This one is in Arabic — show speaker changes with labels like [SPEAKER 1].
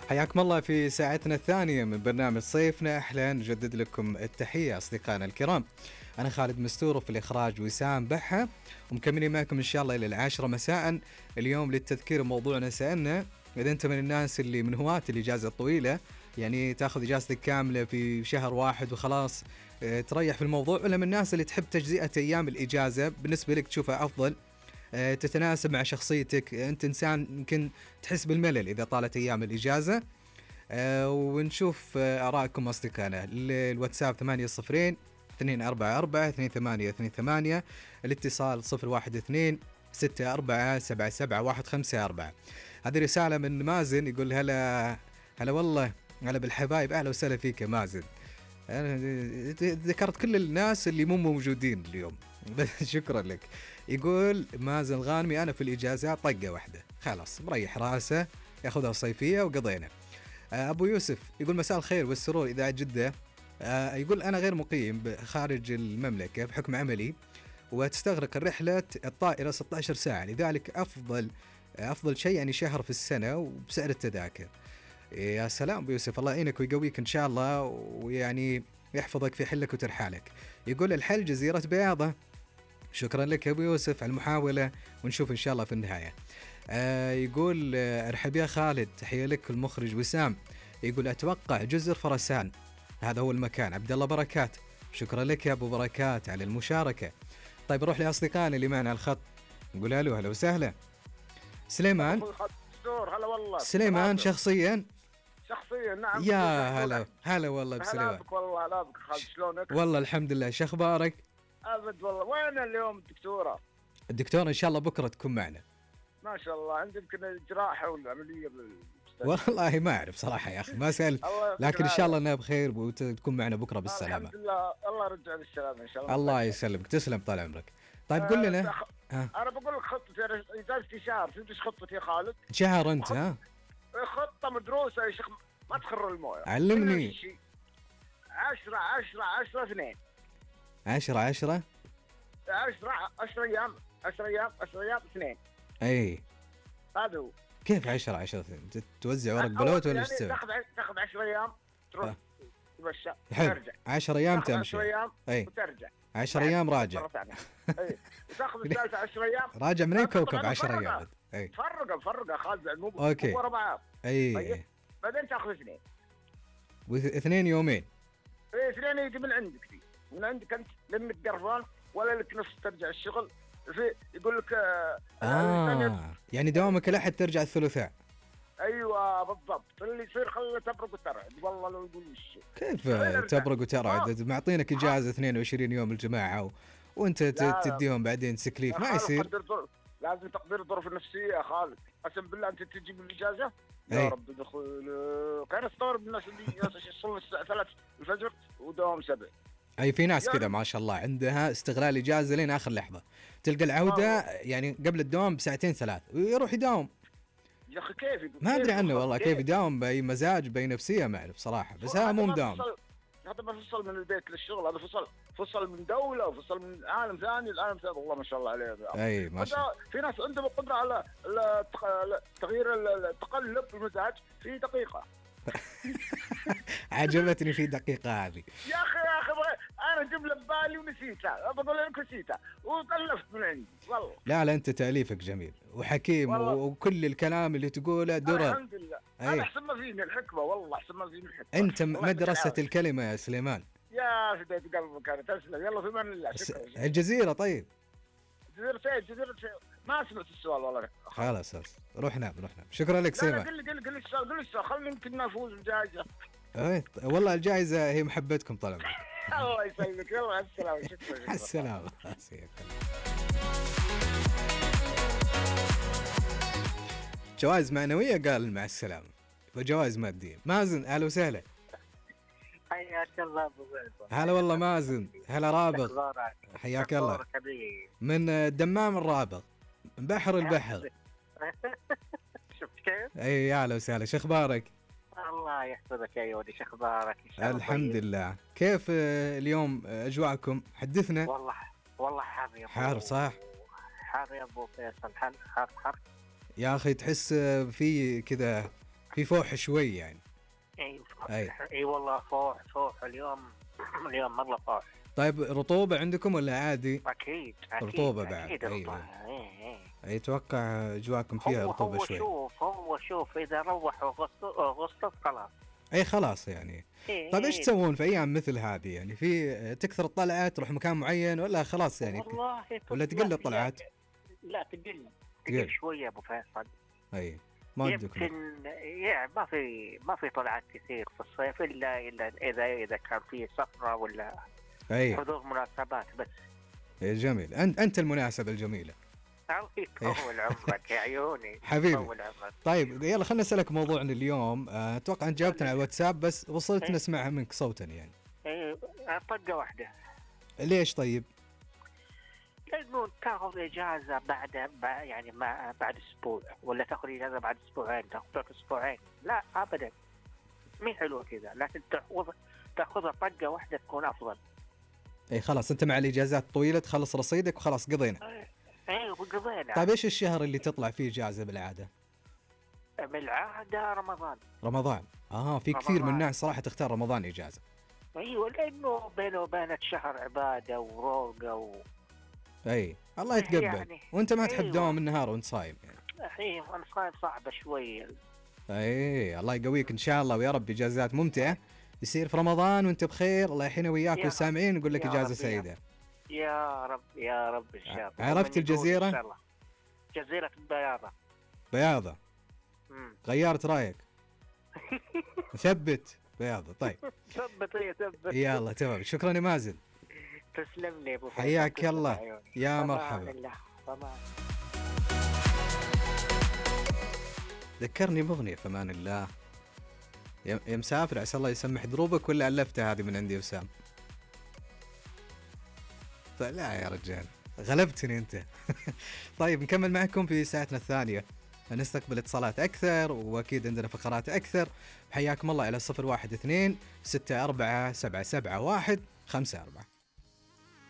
[SPEAKER 1] حياكم الله في ساعتنا الثانية من برنامج صيفنا. أهلا، نجدد لكم التحية أصدقائنا الكرام. أنا خالد مستور، في الإخراج وسام بحة، ومكملين معكم إن شاء الله إلى 10 مساء. اليوم للتذكير موضوعنا سألنا إذا أنت من الناس اللي من هواة الإجازة الطويلة، يعني تاخذ إجازتك كاملة في شهر واحد وخلاص تريح في الموضوع، ولا من الناس اللي تحب تجزئة أيام الإجازة بالنسبة لك تشوفها أفضل، تتناسب مع شخصيتك. أنت إنسان يمكن تحس بالملل إذا طالت أيام الإجازة. ونشوف آرائكم أصدقائنا. الواتساب 8 244 2828، الاتصال 012 64 77 154. هذه رسالة من مازن يقول هلا والله، هلا بالحبايب، أهلا وسهلا فيك يا مازن. ذكرت كل الناس اللي مو موجودين اليوم شكرا لك. يقول مازن الغانمي أنا في الإجازة طقة واحدة خلاص مريح راسه، ياخذها صيفية وقضينا. أبو يوسف يقول مساء الخير والسرور إذاعة جدة. يقول أنا غير مقيم خارج المملكة بحكم عملي، وتستغرق الرحلة الطائرة 16 ساعة، لذلك أفضل شيء يعني شهر في السنة وبسعر التذاكر. يا سلام أبو يوسف، الله يعينك ويقويك إن شاء الله، ويعني يحفظك في حلك وترحالك. يقول الحل جزيرة بياضة. شكرا لك يا أبو يوسف على المحاولة، ونشوف إن شاء الله في النهاية. يقول ارحب يا خالد، تحية لك المخرج وسام. يقول أتوقع جزر فرسان هذا هو المكان. عبد الله بركات، شكرا لك يا أبو بركات على المشاركة. طيب نروح لأصدقائنا اللي معنا على الخط، نقول له هلا وسهلا. سليمان.
[SPEAKER 2] هلا والله.
[SPEAKER 1] سليمان شخصيا
[SPEAKER 2] نعم.
[SPEAKER 1] يا هلا والله بسليمان.
[SPEAKER 2] هلا بك والله، هلا بك خالد، شلونك؟
[SPEAKER 1] والله الحمد لله، شو أخبارك؟
[SPEAKER 2] أبد والله. وين اليوم الدكتورة؟
[SPEAKER 1] الدكتورة إن شاء الله بكرة تكون معنا.
[SPEAKER 2] ما شاء الله. عندك يمكن جراحة ولا عملية
[SPEAKER 1] والله ما أعرف صراحة يا أخي، ما سألت، لكن إن شاء الله أنها بخير وتكون معنا بكرة بالسلامة.
[SPEAKER 2] الحمد لله، الله يرجع بالسلامة إن شاء الله.
[SPEAKER 1] الله يسلمك، تسلم طال عمرك. طيب قل لنا.
[SPEAKER 2] أنا بقول لك خطتي، إجازتي شهر، فهمت إيش خطتي يا خالد؟
[SPEAKER 1] شهر أنت ها؟
[SPEAKER 2] خطة مدروسة يا شيخ، ما تخر المويه.
[SPEAKER 1] علمني.
[SPEAKER 2] 10 10 10 2
[SPEAKER 1] 10 10
[SPEAKER 2] 10 أيام 10 أيام 10 أيام 2.
[SPEAKER 1] أي
[SPEAKER 2] هذا هو.
[SPEAKER 1] كيف 10 10 توزع ورق بلوت ولا ايش تسوي؟
[SPEAKER 2] تاخذ 10 أيام تروح تمشى
[SPEAKER 1] ترجع 10 أيام تمشي.
[SPEAKER 2] 10 أيام وترجع
[SPEAKER 1] 10 أيام راجع.
[SPEAKER 2] اي وتاخذ الثالثة 10 أيام
[SPEAKER 1] راجع من أي كوكب 10 أيام؟
[SPEAKER 2] اي فرقة خالد، مو
[SPEAKER 1] اوكي
[SPEAKER 2] ورا بعض.
[SPEAKER 1] اي
[SPEAKER 2] بعدين تاخذ 2
[SPEAKER 1] واثنين يومين.
[SPEAKER 2] اي 2 يجي من عندك دي، من عندك انت، لانك قرفان ولا لك نفس ترجع الشغل. في يقول لك
[SPEAKER 1] يعني دوامك الأحد ترجع الثلاثاء.
[SPEAKER 2] ايوه بالضبط، اللي يصير خليه تبرق وترعد. والله لو يقول وش
[SPEAKER 1] كيف تبرق وترعد؟ معطينك اجازه 22 يوم الجماعه وانت تديهم بعدين سكليف، ما يصير.
[SPEAKER 2] لازم تقدير الظروف النفسيه يا خالد. قسم بالله انت تجي من الاجازه يا رب دخل. كان استغرب الناس اللي يصلوا الساعه 3 الفجر ودوام 7.
[SPEAKER 1] اي في ناس كذا ما شاء الله عندها استغلال اجازه لين اخر لحظه، تلقى العوده يعني قبل الدوام بساعتين 3 ويروح يداوم.
[SPEAKER 2] يا اخي كيف
[SPEAKER 1] ما ادري عنه والله، كيف يداوم باي مزاج باي نفسيه ما اعرف صراحه، بس هذا مو مداوم.
[SPEAKER 2] هذا ما فصل من البيت للشغل، هذا فصل من دوله وفصل من عالم ثاني لعالم ثاني. والله ما شاء الله عليه.
[SPEAKER 1] اي ما شاء الله.
[SPEAKER 2] في ناس عندهم القدره على تغيير التقلب في المزاج في دقيقه.
[SPEAKER 1] عجبتني في دقيقه هذه
[SPEAKER 2] يا اخي انا جمله ببالي ونسيتها، بقول لك نسيتها وتلفت من عندي والله.
[SPEAKER 1] لا انت تاليفك جميل وحكيم وكل الكلام اللي تقوله درر.
[SPEAKER 2] الحمد لله. انا احسن ما فيني الحكمه، والله احسن ما فيني الحكمه.
[SPEAKER 1] انت مدرسه الكلمه يا سليمان.
[SPEAKER 2] يا فديت قلبك، انا تسلم. يلا في امان الله. شكرا.
[SPEAKER 1] الجزيره طيب.
[SPEAKER 2] جزيرة ما سمعت السؤال والله.
[SPEAKER 1] خلاص روح نام. شكرا لك سليمان.
[SPEAKER 2] قل لي السؤال خلينا يمكن نفوز بالجائزة.
[SPEAKER 1] والله الجائزة هي محبتكم طال عمرك.
[SPEAKER 2] الله يسلمك. يلا مع السلامة. شكرا.
[SPEAKER 1] السلامة. جوائز معنوية قال مع السلامة، وجوائز مادية. مازن أهلا وسهلا.
[SPEAKER 3] حياك الله ابو زيد.
[SPEAKER 1] هلا والله مازن. هلا رابغ، حياك الله من الدمام الرابغ من بحر البحر.
[SPEAKER 3] شفت كيف؟
[SPEAKER 1] اي يا هلا وسهلا، شو اخبارك؟
[SPEAKER 3] الله يحفظك يا ودي، شو اخبارك؟
[SPEAKER 1] الحمد لله. كيف اليوم اجواءكم؟ حدثنا.
[SPEAKER 3] والله حار يا ابو.
[SPEAKER 1] حار صح؟
[SPEAKER 3] حار يا ابو فيصل، حار.
[SPEAKER 1] يا اخي تحس في كذا في فوح شوي يعني.
[SPEAKER 3] اي والله فوح اليوم مره فوح.
[SPEAKER 1] طيب رطوبة عندكم ولا عادي؟
[SPEAKER 3] اكيد
[SPEAKER 1] رطوبة بعد.
[SPEAKER 3] أكيد
[SPEAKER 1] ايوه
[SPEAKER 3] اي
[SPEAKER 1] اي اتوقع اجواكم فيها رطوبة شوي.
[SPEAKER 3] هو شوف اذا روح اغسطس خلاص.
[SPEAKER 1] اي خلاص يعني. طيب ايش تسوون في ايام مثل هذه يعني؟ في تكثر الطلعات تروح مكان معين ولا خلاص يعني؟
[SPEAKER 3] والله
[SPEAKER 1] ولا تقل الطلعات؟
[SPEAKER 3] لا تقل شويه ابو فيصل.
[SPEAKER 1] اي ما عندكم
[SPEAKER 3] يمكن يعني ما في طلعات كثير في الصيف الا اذا كان في سفره ولا حضور مناسبات بس.
[SPEAKER 1] اي جميل. انت المناسبة الجميلة.
[SPEAKER 3] طول عمرك يا عيوني
[SPEAKER 1] حبيبي. طيب يلا خلنا نسألك موضوعنا اليوم. اتوقع انت جاوبتنا على الواتساب بس وصلت نسمعها منك صوتا يعني.
[SPEAKER 3] طقة واحدة.
[SPEAKER 1] ليش طيب؟
[SPEAKER 3] لأنه تاخذ إجازة يعني بعد أسبوع، ولا تاخذ إجازة بعد أسبوعين، تاخذ أسبوعين. لا أبدا، مي حلوة كذا. لكن تاخذها طقة واحدة تكون أفضل.
[SPEAKER 1] اي خلاص انت مع الإجازات الطويلة تخلص رصيدك وخلاص قضينا.
[SPEAKER 3] ايه وقضينا.
[SPEAKER 1] طيب ايش الشهر اللي تطلع فيه إجازة بالعادة؟
[SPEAKER 3] بالعادة رمضان.
[SPEAKER 1] في كثير من الناس صراحة تختار رمضان إجازة.
[SPEAKER 3] ايوه لأنه بينه وبينك شهر عبادة وروقة
[SPEAKER 1] اي الله يتقبل
[SPEAKER 3] يعني.
[SPEAKER 1] وانت ما تحب دوام النهار وانت صايم يعني.
[SPEAKER 3] ايوه انا صايم صعبة شوي.
[SPEAKER 1] اي الله يقويك ان شاء الله ويا رب اجازات ممتعة يصير في رمضان وانت بخير. الله يحيينا وياك والسامعين نقول لك اجازة سعيدة
[SPEAKER 3] يا رب ان شاء الله.
[SPEAKER 1] عرفت الجزيرة؟
[SPEAKER 3] جزيرة
[SPEAKER 1] بياضة. غيرت رايك؟ ثبت بياضة. طيب
[SPEAKER 3] ثبت
[SPEAKER 1] يلا تمام. شكرا يا مازن.
[SPEAKER 3] تسلم لي ابو
[SPEAKER 1] حياك الله يا مرحبا. ذكرني بأغنية في امان الله يا مسافر عسى الله يسمح دروبك ولا ألفتها هذه من عندي وسام؟ لا يا رجال غلبتني انت. طيب نكمل معكم في ساعتنا الثانية. نستقبل اتصالات أكثر وأكيد عندنا فقرات أكثر. حياكم الله على 012 64 77 154.